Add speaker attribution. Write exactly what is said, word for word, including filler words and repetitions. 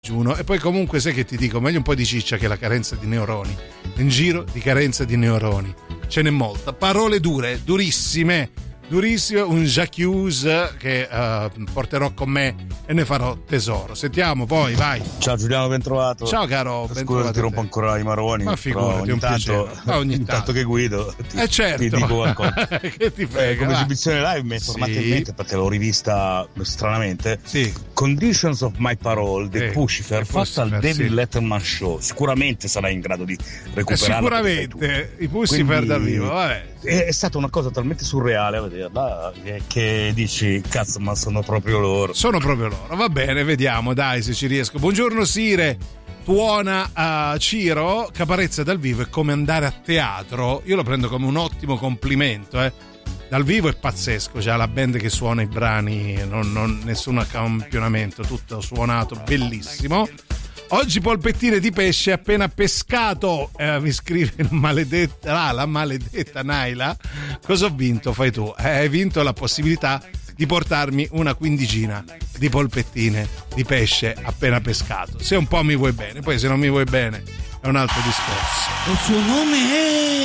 Speaker 1: digiuno. E poi comunque sai che ti dico, meglio un po' di ciccia che la carenza di neuroni. In giro di carenza di neuroni ce n'è molta. Parole dure, durissime, durissime, un j'accuse che uh, porterò con me e ne farò tesoro. Sentiamo poi, vai.
Speaker 2: Ciao Giuliano, ben trovato.
Speaker 1: Ciao caro, ben
Speaker 2: Scusa se ti rompo ancora i maroni.
Speaker 1: Ma figurati,
Speaker 2: ogni
Speaker 1: un
Speaker 2: tanto,
Speaker 1: Ma ogni
Speaker 2: ogni tanto che guido ti,
Speaker 1: eh certo.
Speaker 2: ti dico qualcosa.
Speaker 1: Che ti frega,
Speaker 2: eh, come
Speaker 1: va.
Speaker 2: esibizione live mi è tornata
Speaker 1: Sì.
Speaker 2: in mente perché l'ho rivista stranamente.
Speaker 1: Sì.
Speaker 2: Conditions of My Parole di
Speaker 1: Sì,
Speaker 2: Puscifer, fatta al
Speaker 1: Puscifer,
Speaker 2: David
Speaker 1: sì.
Speaker 2: Letterman Show. Sicuramente sarai in grado di
Speaker 1: Eh,
Speaker 2: recuperarla.
Speaker 1: sicuramente i Puscifer da vivo, vabbè.
Speaker 2: È, è stata una cosa talmente surreale a vederla eh, che dici cazzo, ma sono proprio loro.
Speaker 1: Sono proprio loro, va bene, vediamo, dai, se ci riesco. Buongiorno Sire, tuona a Ciro, Caparezza dal vivo è come andare a teatro. Io lo prendo come un ottimo complimento, eh. Dal vivo è pazzesco, c'è la band che suona i brani, non, non, nessun campionamento, tutto suonato, bellissimo. Oggi polpettine di pesce appena pescato, eh, mi scrive la maledetta, ah, la maledetta Naila. Cosa ho vinto? Fai tu. Eh, hai vinto la possibilità di portarmi una quindicina di polpettine di pesce appena pescato. Se un po' mi vuoi bene, poi se non mi vuoi bene è un altro discorso.
Speaker 3: Il suo nome è